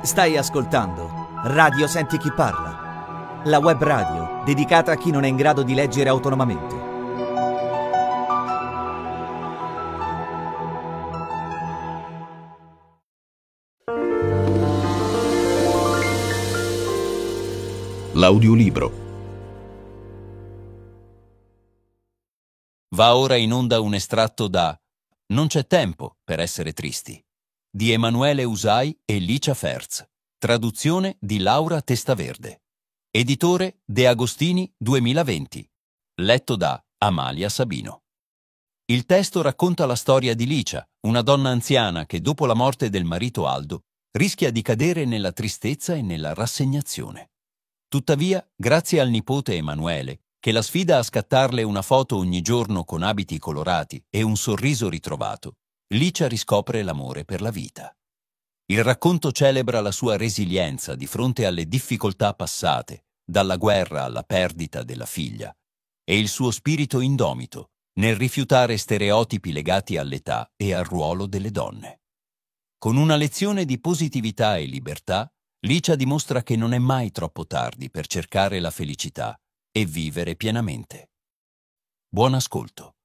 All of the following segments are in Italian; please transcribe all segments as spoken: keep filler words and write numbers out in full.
Stai ascoltando Radio Senti Chi Parla, la web radio dedicata a chi non è in grado di leggere autonomamente. L'audiolibro. Va ora in onda un estratto da Non c'è tempo per essere tristi, di Emanuele Usai e Licia Ferz, traduzione di Laura Testaverde, editore De Agostini duemilaventi, letto da Amalia Sabino. Il testo racconta la storia di Licia, una donna anziana che dopo la morte del marito Aldo rischia di cadere nella tristezza e nella rassegnazione. Tuttavia, grazie al nipote Emanuele, che la sfida a scattarle una foto ogni giorno con abiti colorati e un sorriso ritrovato, Licia riscopre l'amore per la vita. Il racconto celebra la sua resilienza di fronte alle difficoltà passate, dalla guerra alla perdita della figlia, e il suo spirito indomito nel rifiutare stereotipi legati all'età e al ruolo delle donne. Con una lezione di positività e libertà, Licia dimostra che non è mai troppo tardi per cercare la felicità e vivere pienamente. Buon ascolto.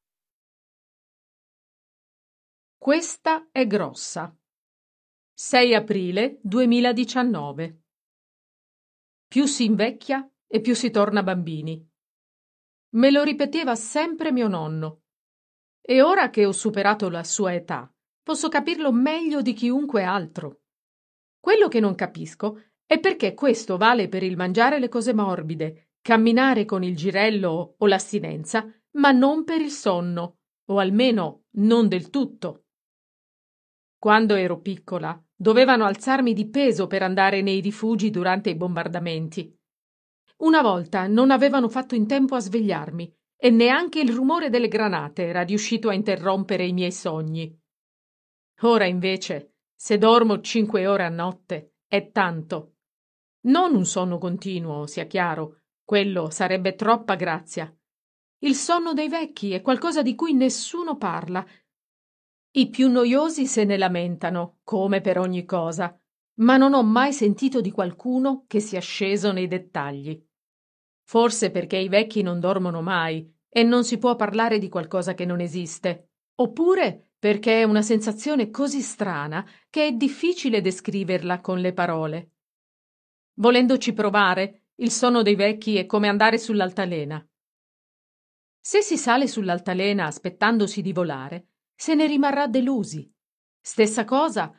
Questa è grossa. sei aprile duemiladiciannove. Più si invecchia e più si torna bambini. Me lo ripeteva sempre mio nonno. E ora che ho superato la sua età, posso capirlo meglio di chiunque altro. Quello che non capisco è perché questo vale per il mangiare le cose morbide, camminare con il girello o l'astinenza, ma non per il sonno, o almeno non del tutto. Quando ero piccola, dovevano alzarmi di peso per andare nei rifugi durante i bombardamenti. Una volta non avevano fatto in tempo a svegliarmi e neanche il rumore delle granate era riuscito a interrompere i miei sogni. Ora invece, se dormo cinque ore a notte, è tanto. Non un sonno continuo, sia chiaro, quello sarebbe troppa grazia. Il sonno dei vecchi è qualcosa di cui nessuno parla. I più noiosi se ne lamentano, come per ogni cosa, ma non ho mai sentito di qualcuno che sia sceso nei dettagli. Forse perché i vecchi non dormono mai e non si può parlare di qualcosa che non esiste, oppure perché è una sensazione così strana che è difficile descriverla con le parole. Volendoci provare, il sonno dei vecchi è come andare sull'altalena. Se si sale sull'altalena aspettandosi di volare, se ne rimarrà delusi. Stessa cosa